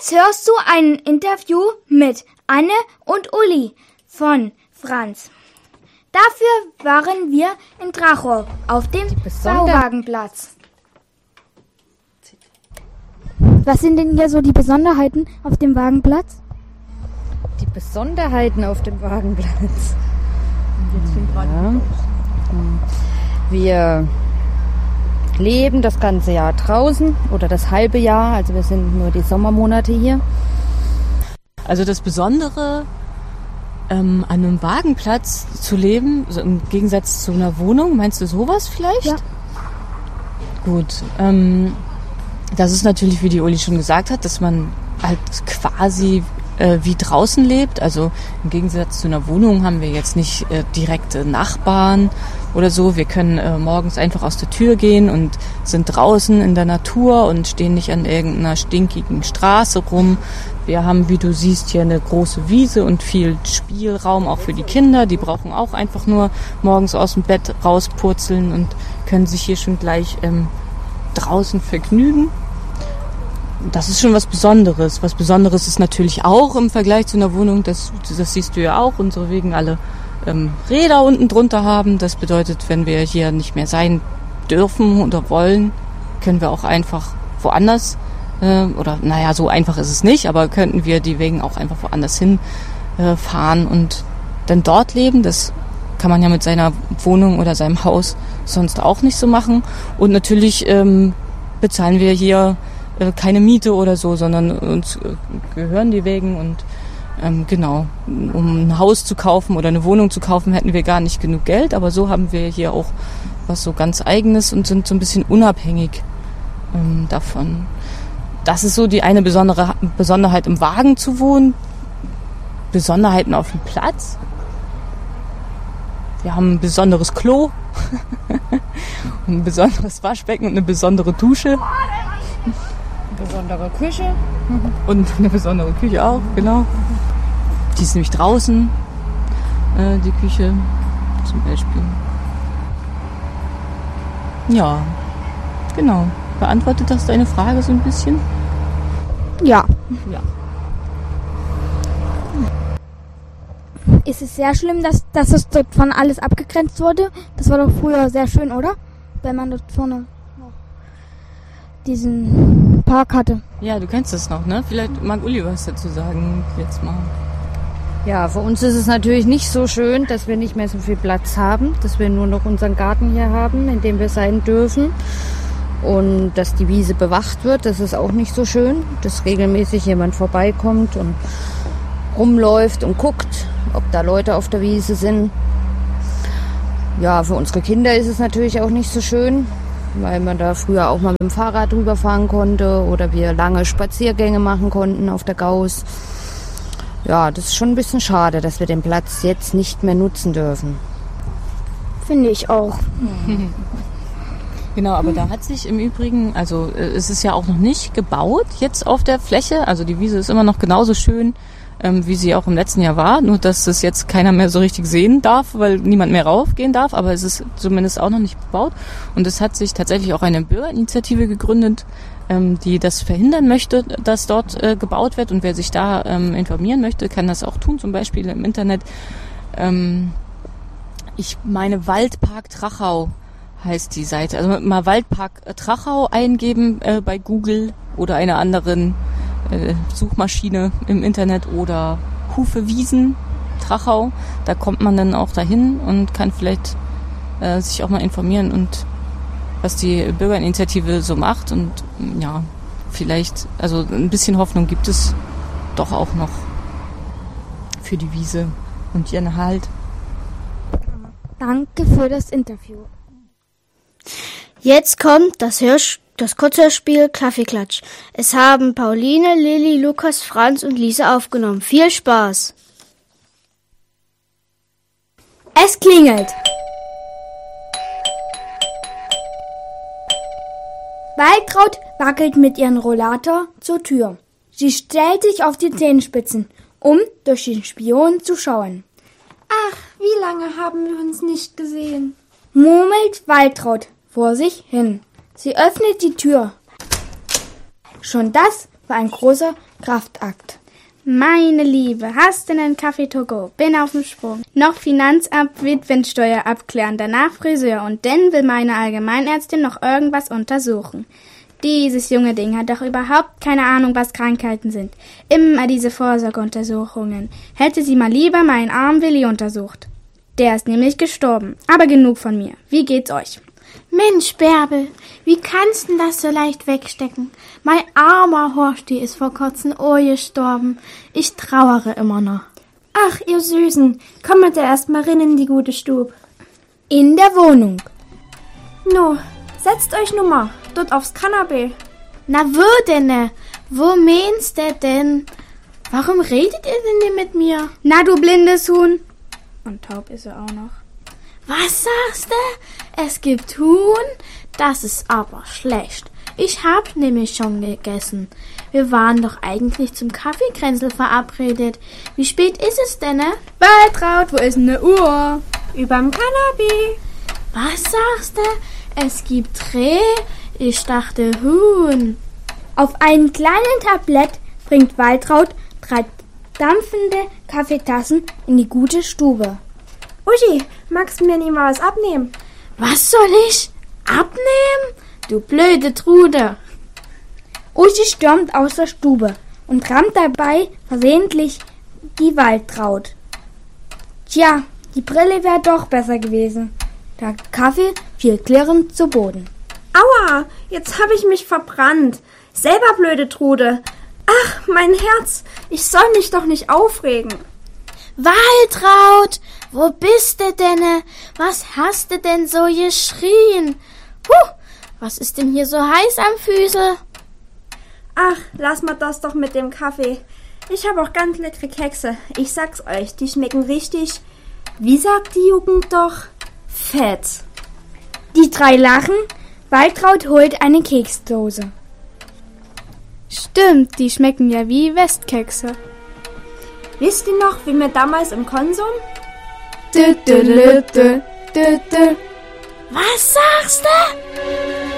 Jetzt hörst du ein Interview mit Anne und Uli von Franz. Dafür waren wir in Drachau auf dem Bauwagenplatz. Was sind denn hier so die Besonderheiten auf dem Wagenplatz? Die Besonderheiten auf dem Wagenplatz. Wir leben das ganze Jahr draußen oder das halbe Jahr, also wir sind nur die Sommermonate hier. Also das Besondere an einem Wagenplatz zu leben, so im Gegensatz zu einer Wohnung, meinst du sowas vielleicht? Ja. Gut, das ist natürlich, wie die Uli schon gesagt hat, dass man halt quasi wie draußen lebt. Also im Gegensatz zu einer Wohnung haben wir jetzt nicht direkte Nachbarn oder so. Wir können morgens einfach aus der Tür gehen und sind draußen in der Natur und stehen nicht an irgendeiner stinkigen Straße rum. Wir haben, wie du siehst, hier eine große Wiese und viel Spielraum auch für die Kinder. Die brauchen auch einfach nur morgens aus dem Bett rauspurzeln und können sich hier schon gleich draußen vergnügen. Das ist schon was Besonderes. Was Besonderes ist natürlich auch im Vergleich zu einer Wohnung, das siehst du ja auch, unsere Wegen alle Räder unten drunter haben. Das bedeutet, wenn wir hier nicht mehr sein dürfen oder wollen, können wir auch einfach woanders, so einfach ist es nicht, aber könnten wir die Wegen auch einfach woanders hin fahren und dann dort leben. Das kann man ja mit seiner Wohnung oder seinem Haus sonst auch nicht so machen. Und natürlich bezahlen wir hier keine Miete oder so, sondern uns gehören die Wegen und genau, um ein Haus zu kaufen oder eine Wohnung zu kaufen, hätten wir gar nicht genug Geld, aber so haben wir hier auch was so ganz Eigenes und sind so ein bisschen unabhängig davon. Das ist so die eine Besonderheit im Wagen zu wohnen. Besonderheiten auf dem Platz. Wir haben ein besonderes Klo, ein besonderes Waschbecken und eine besondere Dusche. Besondere Küche. Und eine besondere Küche auch, genau. Die ist nämlich draußen, die Küche zum Beispiel. Ja, genau. Beantwortet das deine Frage so ein bisschen? Ja. Ja. Ist es sehr schlimm, dass es dort von alles abgegrenzt wurde? Das war doch früher sehr schön, oder? Wenn man dort vorne diesen Park hatte. Ja, du kennst das noch, ne? Vielleicht mag Uli was dazu sagen jetzt mal. Ja, für uns ist es natürlich nicht so schön, dass wir nicht mehr so viel Platz haben, dass wir nur noch unseren Garten hier haben, in dem wir sein dürfen. Und dass die Wiese bewacht wird, das ist auch nicht so schön, dass regelmäßig jemand vorbeikommt und rumläuft und guckt, ob da Leute auf der Wiese sind. Ja, für unsere Kinder ist es natürlich auch nicht so schön, weil man da früher auch mal mit dem Fahrrad drüber fahren konnte oder wir lange Spaziergänge machen konnten auf der Gauß. Ja, das ist schon ein bisschen schade, dass wir den Platz jetzt nicht mehr nutzen dürfen. Finde ich auch. Genau, aber da hat sich im Übrigen, also es ist ja auch noch nicht gebaut jetzt auf der Fläche. Also die Wiese ist immer noch genauso schön, wie sie auch im letzten Jahr war. Nur, dass es jetzt keiner mehr so richtig sehen darf, weil niemand mehr raufgehen darf. Aber es ist zumindest auch noch nicht bebaut. Und es hat sich tatsächlich auch eine Bürgerinitiative gegründet, die das verhindern möchte, dass dort gebaut wird. Und wer sich da informieren möchte, kann das auch tun, zum Beispiel im Internet. Ich meine Waldpark Drachau heißt die Seite. Also mal Waldpark Drachau eingeben bei Google oder einer anderen Suchmaschine im Internet oder Hufe Wiesen Drachau. Da kommt man dann auch dahin und kann vielleicht sich auch mal informieren und was die Bürgerinitiative so macht. Und ja, vielleicht, also ein bisschen Hoffnung gibt es doch auch noch für die Wiese und ihren Erhalt. Danke für das Interview. Jetzt kommt das Kurzhörspiel Kaffeeklatsch. Es haben Pauline, Lilli, Lukas, Franz und Lisa aufgenommen. Viel Spaß! Es klingelt. Waltraud wackelt mit ihrem Rollator zur Tür. Sie stellt sich auf die Zehenspitzen, um durch den Spion zu schauen. Ach, wie lange haben wir uns nicht gesehen? Murmelt Waltraud vor sich hin. Sie öffnet die Tür. Schon das war ein großer Kraftakt. Meine Liebe, hast du einen Kaffee to go? Bin auf dem Sprung. Noch Finanzamt, Witwensteuer abklären, danach Friseur und dann will meine Allgemeinärztin noch irgendwas untersuchen. Dieses junge Ding hat doch überhaupt keine Ahnung, was Krankheiten sind. Immer diese Vorsorgeuntersuchungen. Hätte sie mal lieber meinen armen Willi untersucht. Der ist nämlich gestorben. Aber genug von mir. Wie geht's euch? Mensch, Bärbel, wie kannst du das so leicht wegstecken? Mein armer Horsti ist vor kurzem gestorben. Ich trauere immer noch. Ach, ihr Süßen, kommt erst mal rein in die gute Stube. In der Wohnung. No, setzt euch nur mal dort aufs Kanapee. Na, wo denn? Wo meinst du denn? Warum redet ihr denn nicht mit mir? Na, du blindes Huhn. Und taub ist er auch noch. Was sagst du? Es gibt Huhn? Das ist aber schlecht. Ich hab nämlich schon gegessen. Wir waren doch eigentlich zum Kaffeekränzel verabredet. Wie spät ist es denn? Waltraud, wo ist ne Uhr? Überm Kanapee. Was sagst du? Es gibt Reh? Ich dachte Huhn. Auf einem kleinen Tablett bringt Waltraud 3 dampfende Kaffeetassen in die gute Stube. Uschi, magst du mir nicht mal was abnehmen? Was soll ich? Abnehmen? Du blöde Trude. Uschi stürmt aus der Stube und rammt dabei versehentlich die Waltraud. Tja, die Brille wäre doch besser gewesen. Der Kaffee fiel klirrend zu Boden. Aua, jetzt habe ich mich verbrannt. Selber blöde Trude. Ach, mein Herz, ich soll mich doch nicht aufregen. Waltraud, wo bist du denn? Was hast du denn so geschrien? Was ist denn hier so heiß am Füße? Ach, lass mal das doch mit dem Kaffee. Ich habe auch ganz leckere Kekse. Ich sag's euch, die schmecken richtig, wie sagt die Jugend doch, fett. Die 3 lachen. Waltraud holt eine Keksdose. Stimmt, die schmecken ja wie Westkekse. Wisst ihr noch, wie wir damals im Konsum? Was sagst du?